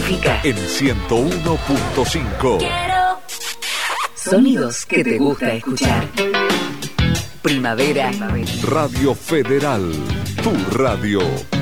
significa en 101.5. Sonidos que te gusta escuchar. Primavera. Radio Federal, tu radio.